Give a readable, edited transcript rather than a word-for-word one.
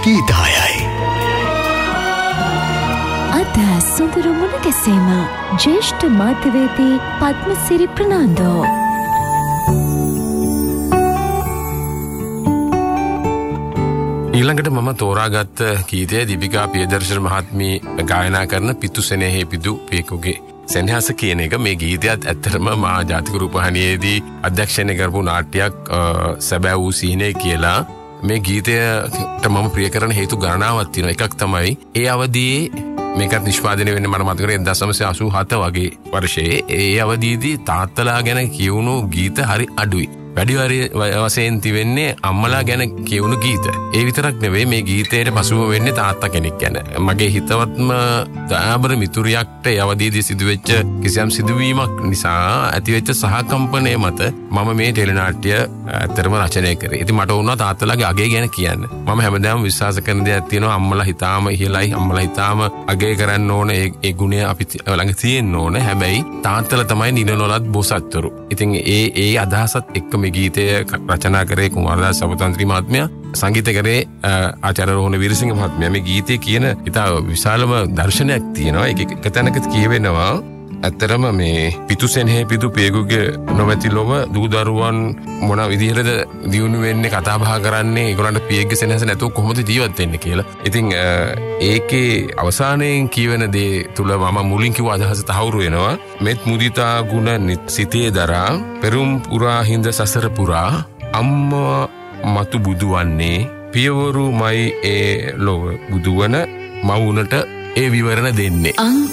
ගීතයයි. අද සුඳුරු මුණ ගැසීම ජ්‍යෙෂ්ඨ මාධ්‍යවේදී පද්මසිරි ප්‍රනාන්දෝ. ඊළඟට මම තෝරාගත්ත ගීතය දීපිකා පියදර්ශන මහත්මිය ගායනා කරන පිතු සෙනෙහේ පිදු පේකුගේ සෙනෙහස කියන එක. මේ ගීතයත් ඇත්තටම මා ජාතික රූපවාහිනියේදී අධ්‍යක්ෂණය කරපු නාට්‍යයක් සැබෑ වූ සීනේ කියලා. මේ ගීතයට මම ප්‍රිය කරන හේතු ගණනාවක් තියෙනවා. එකක් තමයි ඒ අවදියේ මේකත් නිෂ්පාදනය වෙන්නේ මට මතකයි 1987 වගේ වර්ෂයේ. ඒ අවදීදී තාත්තලා ගැන කියවුණු ගීත හරි අඩුයි. වැඩි වශයෙන් තිබෙන්නේ අම්මලා ගැන කියවුණු ගීත. ඒ විතරක් නෙවෙයි මේ ගීතයට පසුව වෙන්නේ තාත්තා කෙනෙක් ගැන. මගේ හිතවත්ම දයාබර මිතුරියක්ට යවදීදී සිදුවෙච්ච කිසියම් සිදුවීමක් නිසා ඇතිවෙච්ච සහකම්පනය මත මම මේ ටෙලිනාට්‍ය ඇත්තටම රචනය කරේ. ඉතින් මට වුණා තාත්තලාගේ අගය ගැන කියන්න. මම හැමදාම විශ්වාස කරන දෙයක් තියෙනවා අම්මලා හිතාම ඉහළයි, අම්මලා හිතාම අගය කරන්න ඕන. ඒ ගුණය අපි ළඟ තියෙන්න ඕන. හැබැයි තාත්තලා තමයි නිලනොලත් බොසත්තුරු. ඉතින් ඒ අදහසත් එක්ක මේ ගීතය රචනා කරේ කුමාරදාස සබතන්ත්‍රි මහත්මයා, සංගීත කරේ ආචාර්ය රෝහණ වීරසිංහ මහත්මයා. මේ ගීතයේ කියන ඉතා විශාලම දර්ශනයක් තියෙනවා. එක තැනක කියවෙනවා ඇත්තරම මේ පිතු සෙනෙහේ පිදු පේකුගේ නොමැති ලොව දූ දරුවන් මොන විදිහටද දියුණු වෙන්නේ, කතා බහ කරන්නේ, ඒගොල්ලන්ට පියෙක්ගේ සෙනෙහස නැතුව කොහොමද ජීවත් වෙන්නේ කියලා. ඉතින් ඒකේ අවසානයෙන් කියවෙන දේ තුල මම මුලින් කිව්ව අදහස තහවුරු වෙනවා. මෙත් මුදිතා ගුණ සිතේ දරා පෙරුම් පුරා හිඳ සසර පුරා අම්මා මතු බුදුවන්නේ පියවරුමයි ඒ ලොව බුදුවන මවුනට ඒ විවරණ දෙන්නේ.